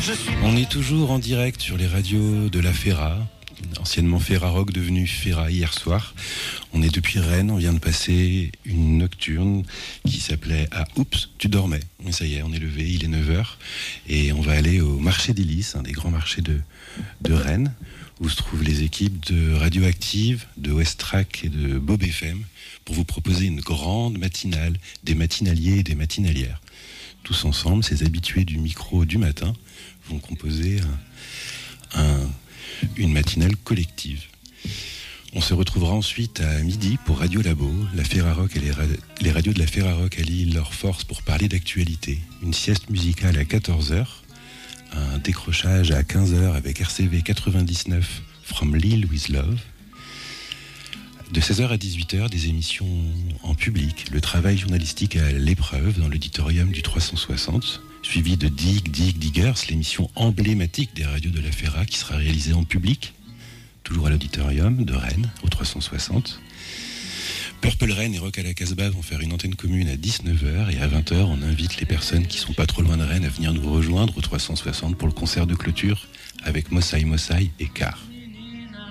On est toujours en direct sur les radios de la Ferra, anciennement Ferrarock, devenu Ferra hier soir. On est depuis Rennes, on vient de passer une nocturne qui s'appelait « Ah, oups, tu dormais ». Mais ça y est, on est levé, il est 9h et on va aller au marché des Lys, un des grands marchés de Rennes, où se trouvent les équipes de Radioactive, de Westrack et de Bob FM pour vous proposer une grande matinale, des matinaliers et des matinalières. Tous ensemble, ces habitués du micro du matin vont composer une matinale collective. On se retrouvera ensuite à midi pour Radio Labo. La Ferrarock et les radios de la Ferrarock allient leurs forces pour parler d'actualité. Une sieste musicale à 14h, un décrochage à 15h avec RCV 99 From Lille with Love. De 16h à 18h, des émissions en public, le travail journalistique à l'épreuve dans l'auditorium du 360, suivi de Dig Diggers, l'émission emblématique des radios de la Ferra qui sera réalisée en public, toujours à l'auditorium de Rennes, au 360. Purple Rennes et Rock à la Casbah vont faire une antenne commune à 19h et à 20h, on invite les personnes qui sont pas trop loin de Rennes à venir nous rejoindre au 360 pour le concert de clôture avec Mossai et Car.